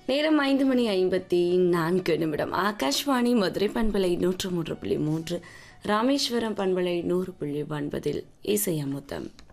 நேரம் 5:54. ஆகாஷ்வாணி மதுரை பண்பலை 103.3, ராமேஸ்வரம் பண்பலை 100.9 இசையமுத்தம்.